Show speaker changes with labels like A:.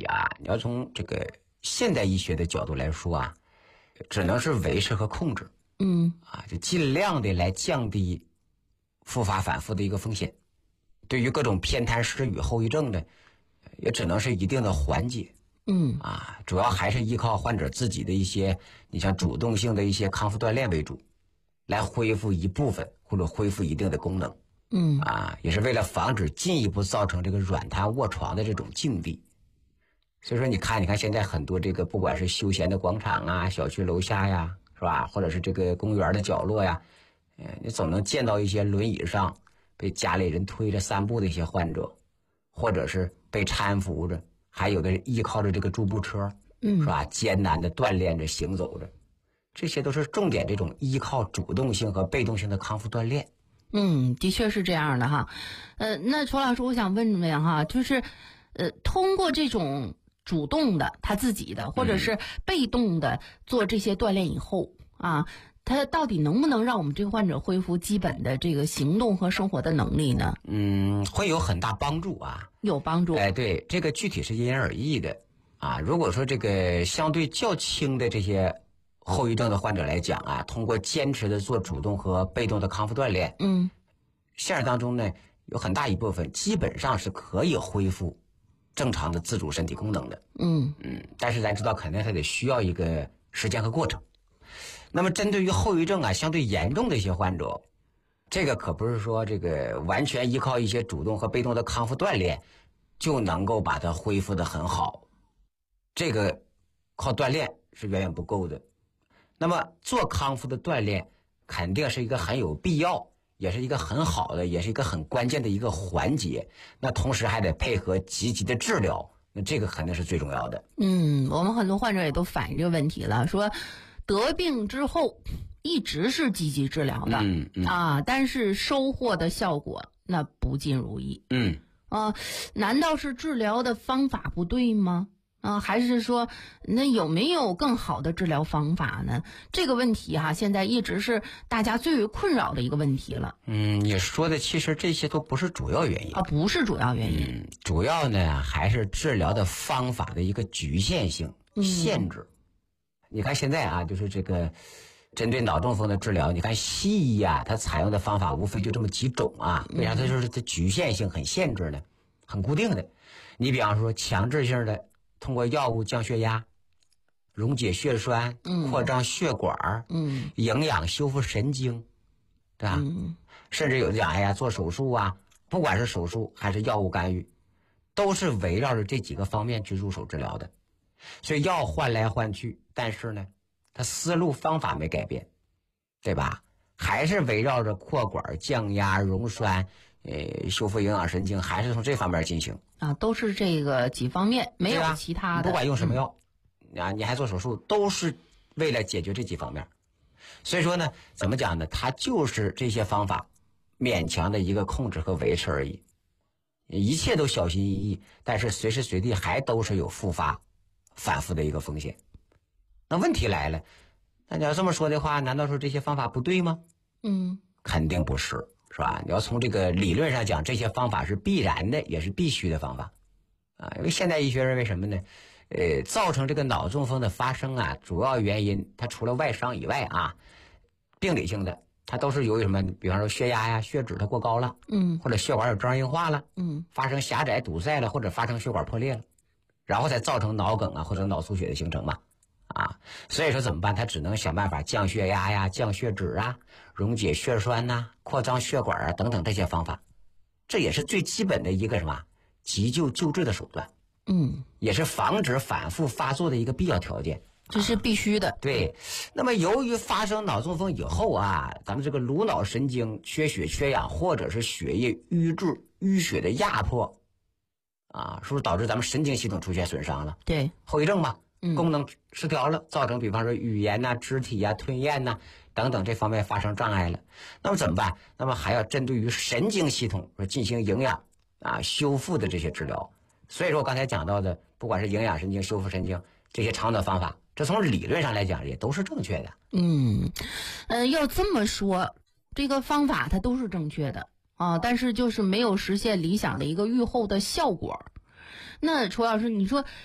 A: 啊，你要从这个现代医学的角度来说啊，只能是维持和控制。就尽量的来降低复发反复的一个风险。对于各种偏瘫失语后遗症呢，也只能是一定的缓解。主要还是依靠患者自己的一些，你像主动性的一些康复锻炼为主，来恢复一部分或者恢复一定的功能。也是为了防止进一步造成这个软瘫卧床的这种境地。所以说你看现在很多这个不管是休闲的广场啊、小区楼下呀，是吧？或者是这个公园的角落呀，你总能见到一些轮椅上被家里人推着散步的一些患者，或者是被搀扶着，还有的依靠着这个助步车，是吧？艰难的锻炼着行走着，这些都是重点这种依靠主动性和被动性的康复锻炼。
B: 的确是这样的哈。那楚老师，我想问问哈，就是通过这种主动的他自己的，或者是被动的做这些锻炼以后啊，他到底能不能让我们这个患者恢复基本的这个行动和生活的能力呢？
A: 会有很大帮助啊。
B: 有帮助。
A: 对，这个具体是因人而异的啊。如果说这个相对较轻的这些后遗症的患者来讲啊，通过坚持的做主动和被动的康复锻炼，现实当中呢，有很大一部分基本上是可以恢复正常的自主身体功能的。但是咱知道肯定还得需要一个时间和过程。那么针对于后遗症啊相对严重的一些患者，这个可不是说这个完全依靠一些主动和被动的康复锻炼就能够把它恢复得很好，这个靠锻炼是远远不够的。那么做康复的锻炼肯定是一个很有必要，也是一个很好的，也是一个很关键的一个环节。那同时还得配合积极的治疗，那这个肯定是最重要的。
B: 我们很多患者也都反映这个问题了，说得病之后一直是积极治疗的，但是收获的效果那不尽如意。难道是治疗的方法不对吗？还是说那有没有更好的治疗方法呢？这个问题现在一直是大家最为困扰的一个问题了。
A: 你说的其实这些都不是主要原因
B: 不是主要原因。
A: 主要呢还是治疗的方法的一个局限性、限制。你看现在就是这个针对脑中风的治疗，你看西医它采用的方法无非就这么几种为啥它就是它局限性很限制呢？很固定的。你比方说强制性的通过药物降血压、溶解血栓、扩张血管、营养修复神经，对吧？甚至有的讲做手术不管是手术还是药物干预，都是围绕着这几个方面去入手治疗的。所以药换来换去，但是呢它思路方法没改变，对吧？还是围绕着扩管、降压、溶栓、修复营养神经，还是从这方面进行
B: 都是这个几方面，没有其他的。
A: 不管用什么药你还做手术，都是为了解决这几方面。所以说呢，怎么讲呢？它就是这些方法勉强的一个控制和维持而已，一切都小心翼翼，但是随时随地还都是有复发反复的一个风险。那问题来了，那你要这么说的话，难道说这些方法不对吗？肯定不是，是吧？你要从这个理论上讲，这些方法是必然的，也是必须的方法因为现代医学认为什么呢？造成这个脑中风的发生主要原因它除了外伤以外病理性的它都是由于什么？比方说血压血脂它过高了，或者血管有障硬化了，发生狭窄堵塞了，或者发生血管破裂了，然后才造成脑梗或者脑出血的形成嘛。所以说怎么办？他只能想办法降血压降血脂溶解血栓扩张血管等等这些方法，这也是最基本的一个什么急救救治的手段，也是防止反复发作的一个必要条件，
B: 这是必须的。
A: 对。那么由于发生脑中风以后咱们这个颅脑神经缺血缺氧，或者是血液瘀滞淤血的压迫是不是导致咱们神经系统出现损伤了？
B: 对，
A: 后遗症嘛，功能失调了，造成比方说语言肢体吞咽等等这方面发生障碍了。那么怎么办？那么还要针对于神经系统进行营养修复的这些治疗。所以说我刚才讲到的，不管是营养神经、修复神经这些长短方法，这从理论上来讲也都是正确的。
B: 要这么说，这个方法它都是正确的但是就是没有实现理想的一个预后的效果。那楚老师，你说